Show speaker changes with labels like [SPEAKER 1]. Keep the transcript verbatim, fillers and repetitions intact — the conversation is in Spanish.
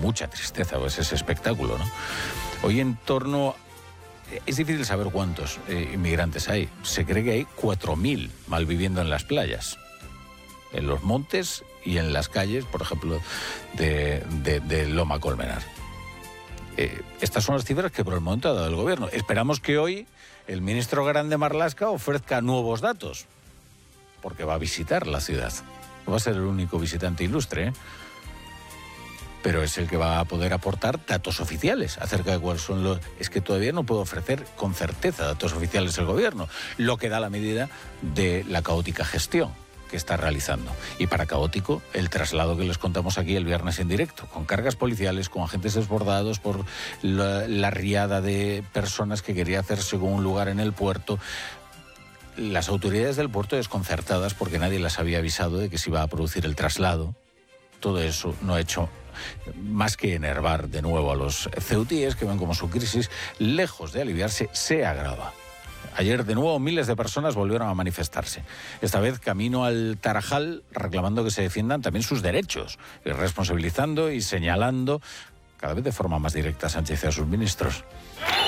[SPEAKER 1] mucha tristeza, pues ese espectáculo, ¿no? Hoy en torno... Es difícil saber cuántos eh, inmigrantes hay. Se cree que hay cuatro mil malviviendo en las playas, en los montes y en las calles, por ejemplo, de, de, de Loma Colmenar. Eh, estas son las cifras que por el momento ha dado el gobierno. Esperamos que hoy el ministro Grande Marlaska ofrezca nuevos datos, porque va a visitar la ciudad. No va a ser el único visitante ilustre, ¿eh? Pero es el que va a poder aportar datos oficiales acerca de cuáles son los... Es que todavía no puede ofrecer con certeza datos oficiales el gobierno, lo que da la medida de la caótica gestión que está realizando. Y para caótico, el traslado que les contamos aquí el viernes en directo, con cargas policiales, con agentes desbordados por la, la riada de personas que quería hacer según un lugar en el puerto. Las autoridades del puerto desconcertadas porque nadie las había avisado de que se iba a producir el traslado. Todo eso no ha hecho más que enervar de nuevo a los ceutíes, que ven como su crisis, lejos de aliviarse, se agrava. Ayer, de nuevo, miles de personas volvieron a manifestarse. Esta vez camino al Tarajal, reclamando que se defiendan también sus derechos, y responsabilizando y señalando cada vez de forma más directa a Sánchez y a sus ministros.